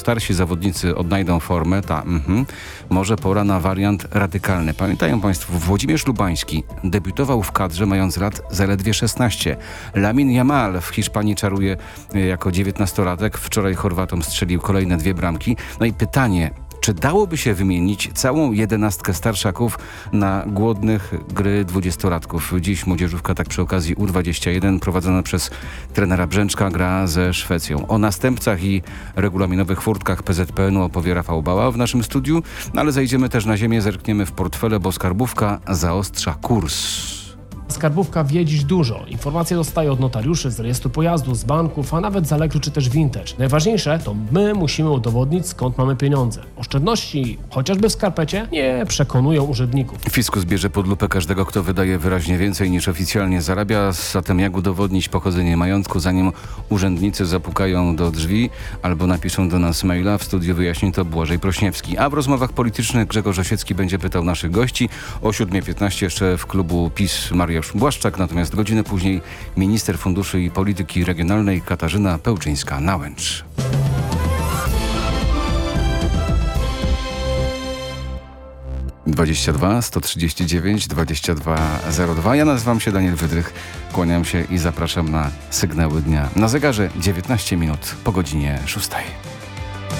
starsi zawodnicy odnajdą formę, może pora na wariant radykalny. Pamiętają Państwo, Włodzimierz Lubański debiutował w kadrze mając lat zaledwie 16. Lamine Yamal w Hiszpanii czaruje jako 19-latek. Wczoraj Chorwatom strzelił kolejne 2 bramki. No i pytanie, czy dałoby się wymienić całą 11 starszaków na głodnych gry 20-latków? Dziś młodzieżówka, tak przy okazji U21, prowadzona przez trenera Brzęczka, gra ze Szwecją. O następcach i regulaminowych furtkach PZPN-u opowie Rafał Bała w naszym studiu, ale zejdziemy też na ziemię, zerkniemy w portfele, bo skarbówka zaostrza kurs. Skarbówka wie dziś dużo. Informacje dostaje od notariuszy, z rejestru pojazdu, z banków, a nawet z Allegro czy też Vintage. Najważniejsze to my musimy udowodnić, skąd mamy pieniądze. Oszczędności, chociażby w skarpecie, nie przekonują urzędników. Fiskus bierze pod lupę każdego, kto wydaje wyraźnie więcej niż oficjalnie zarabia. Zatem jak udowodnić pochodzenie majątku, zanim urzędnicy zapukają do drzwi albo napiszą do nas maila? W studiu wyjaśni to Błażej Prośniewski. A w rozmowach politycznych Grzegorz Osiecki będzie pytał naszych gości. O 7:15 jeszcze w klubu PiS Mariusz Błaszczak, natomiast godzinę później minister funduszy i polityki regionalnej Katarzyna Pełczyńska-Nałęcz. (22 139 2202). Ja nazywam się Daniel Wydrych, kłaniam się i zapraszam na sygnały dnia. Na zegarze 19 minut po godzinie 6.